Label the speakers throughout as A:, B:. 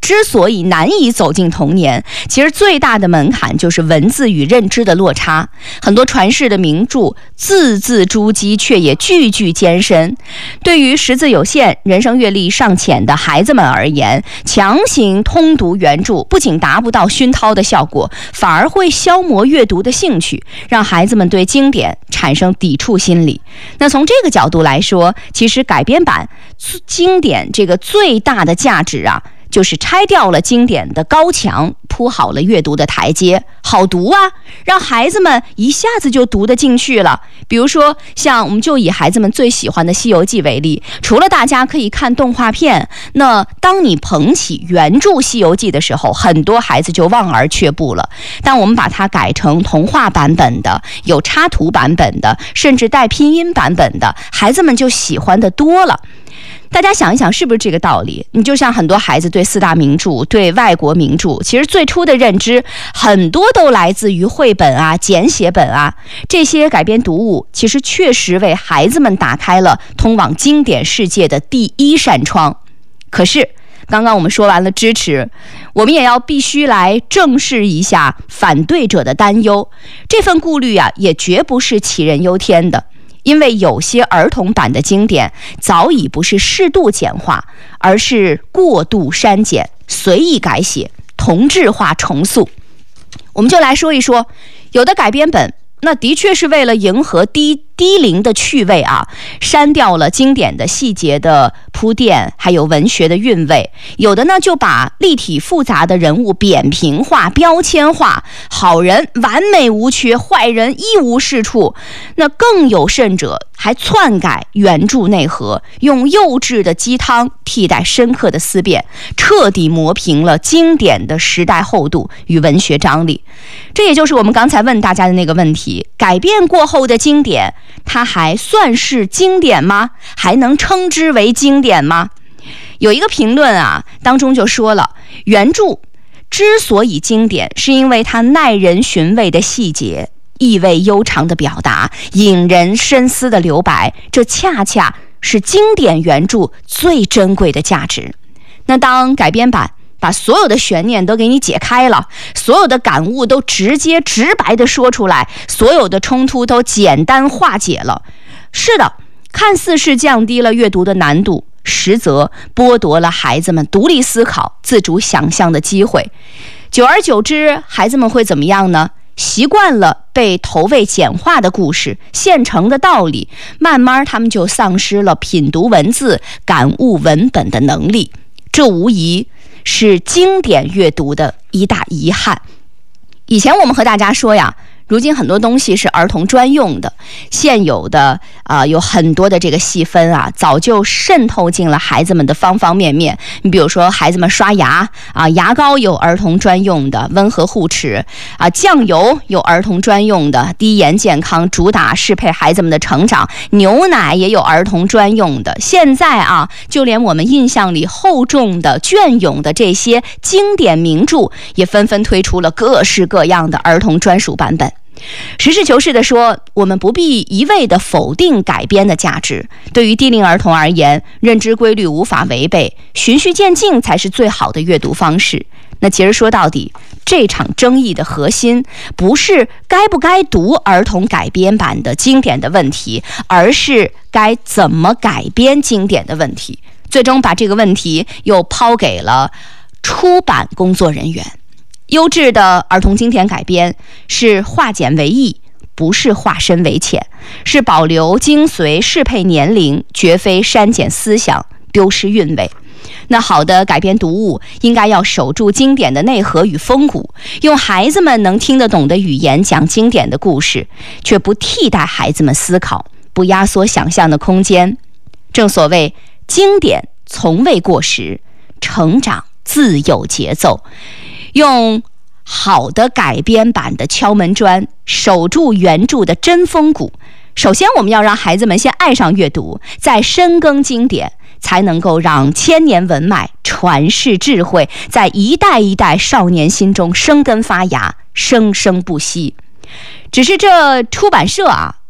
A: 之所以难以走进童年，其实最大的门槛就是文字与认知的落差。很多传世的名著字字珠玑，却也句句艰深。对于识字有限、人生阅历尚浅的孩子们而言，强行通读原著不仅达不到熏陶的效果，反而会消磨阅读的兴趣，让孩子们对经典产生抵触心理。那从这个角度来说，其实改编版经典这个最大的价值啊，就是拆掉了经典的高墙，铺好了阅读的台阶，好读啊，让孩子们一下子就读得进去了。比如说，像我们就以孩子们最喜欢的《西游记》为例，除了大家可以看动画片，那当你捧起原著《西游记》的时候，很多孩子就望而却步了。但我们把它改成童话版本的，有插图版本的，甚至带拼音版本的，孩子们就喜欢的多了。大家想一想，是不是这个道理？你就像很多孩子对四大名著、对外国名著，其实最初的认知很多都来自于绘本啊、简写本啊，这些改编读物其实确实为孩子们打开了通往经典世界的第一扇窗。可是刚刚我们说完了支持，我们也要必须来正视一下反对者的担忧。这份顾虑啊，也绝不是杞人忧天的。因为有些儿童版的经典早已不是适度简化，而是过度删减、随意改写、同质化重塑。我们就来说一说，有的改编本那的确是为了迎合低龄的趣味啊，删掉了经典的细节的铺垫，还有文学的韵味。有的呢就把立体复杂的人物扁平化、标签化，好人完美无缺，坏人一无是处。那更有甚者还篡改原著内核，用幼稚的鸡汤替代深刻的思辨，彻底磨平了经典的时代厚度与文学张力。这也就是我们刚才问大家的那个问题，改变过后的经典，它还算是经典吗？还能称之为经典吗？有一个评论啊，当中就说了，原著之所以经典，是因为它耐人寻味的细节、意味悠长的表达、引人深思的留白，这恰恰是经典原著最珍贵的价值。那当改编版把所有的悬念都给你解开了，所有的感悟都直接直白地说出来，所有的冲突都简单化解了，是的，看似是降低了阅读的难度，实则剥夺了孩子们独立思考、自主想象的机会。久而久之，孩子们会怎么样呢？习惯了被投喂简化的故事、现成的道理，慢慢他们就丧失了品读文字、感悟文本的能力。这无疑是经典阅读的一大遗憾。以前我们和大家说呀，如今很多东西是儿童专用的，现有的有很多的这个细分啊，早就渗透进了孩子们的方方面面。你比如说孩子们刷牙啊，牙膏有儿童专用的，温和护齿啊；酱油有儿童专用的，低盐健康，主打适配孩子们的成长；牛奶也有儿童专用的。现在啊，就连我们印象里厚重的、隽永的这些经典名著，也纷纷推出了各式各样的儿童专属版本。实事求是地说，我们不必一味地否定改编的价值。对于低龄儿童而言，认知规律无法违背，循序渐进才是最好的阅读方式。那其实说到底，这场争议的核心不是该不该读儿童改编版的经典的问题，而是该怎么改编经典的问题。最终把这个问题又抛给了出版工作人员。优质的儿童经典改编是化简为易，不是化深为浅，是保留精髓，适配年龄，绝非删减思想，丢失韵味。那好的改编读物应该要守住经典的内核与风骨，用孩子们能听得懂的语言讲经典的故事，却不替代孩子们思考，不压缩想象的空间。正所谓经典从未过时，成长自有节奏。用好的改编版的敲门砖，守住原著的真风骨。首先我们要让孩子们先爱上阅读，再深耕经典，才能够让千年文脉传世智慧在一代一代少年心中生根发芽，生生不息。只是这出版社啊，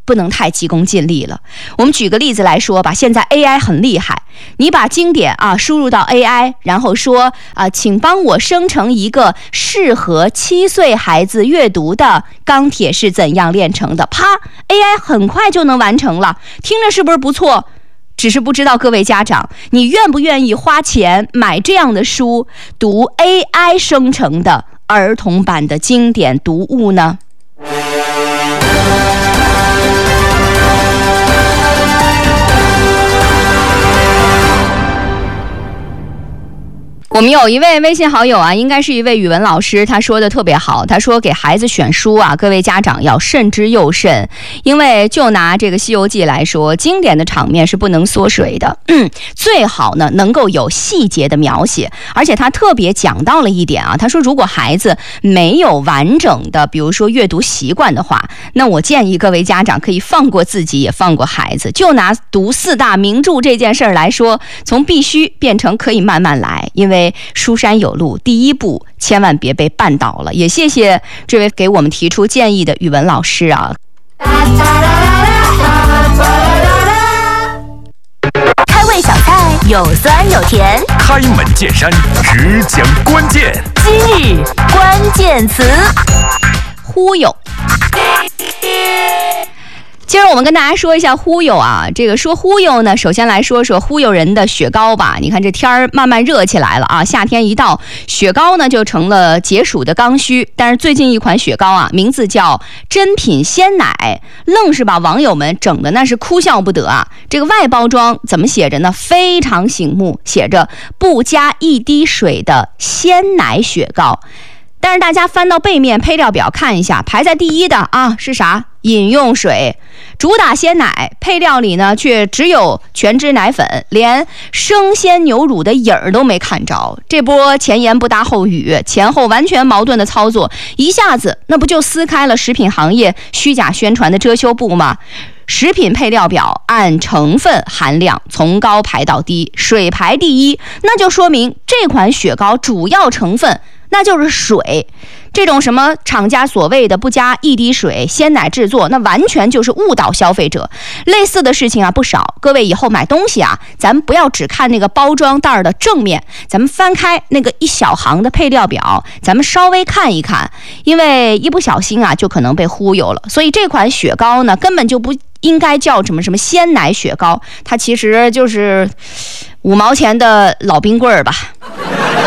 A: 不能太急功近利了。我们举个例子来说吧，现在 AI 很厉害，你把经典输入到 AI， 然后说请帮我生成一个适合7岁孩子阅读的钢铁是怎样炼成的，啪 AI 很快就能完成了，听着是不是不错？只是不知道各位家长，你愿不愿意花钱买这样的书，读 AI 生成的儿童版的经典读物呢？我们有一位微信好友应该是一位语文老师，他说的特别好，他说给孩子选书各位家长要慎之又慎，因为就拿这个西游记来说，经典的场面是不能缩水的，最好呢能够有细节的描写，而且他特别讲到了一点他说如果孩子没有完整的比如说阅读习惯的话，那我建议各位家长可以放过自己也放过孩子，就拿读4大名著这件事儿来说，从必须变成可以慢慢来，因为书山有路，第一步千万别被绊倒了。也谢谢这位给我们提出建议的语文老师
B: 开胃小菜有酸有甜，
C: 开门见山只讲关键。
B: 今日关键词，
A: 忽悠。今儿我们跟大家说一下忽悠这个说忽悠呢，首先来说说忽悠人的雪糕吧。你看这天儿慢慢热起来了夏天一到，雪糕呢就成了解暑的刚需。但是最近一款雪糕名字叫珍品鲜奶，愣是把网友们整的那是哭笑不得这个外包装怎么写着呢？非常醒目，写着不加一滴水的鲜奶雪糕。但是大家翻到背面配料表看一下，排在第一的是啥？饮用水。主打鲜奶，配料里呢却只有全脂奶粉，连生鲜牛乳的影儿都没看着。这波前言不搭后语，前后完全矛盾的操作，一下子那不就撕开了食品行业虚假宣传的遮羞布吗？食品配料表按成分含量从高排到低，水排第一，那就说明这款雪糕主要成分那就是水。这种什么厂家所谓的不加一滴水鲜奶制作，那完全就是误导消费者。类似的事情不少，各位以后买东西咱们不要只看那个包装袋的正面，咱们翻开那个一小行的配料表，咱们稍微看一看，因为一不小心就可能被忽悠了。所以这款雪糕呢，根本就不应该叫什么鲜奶雪糕，它其实就是5毛钱的老冰棍儿吧。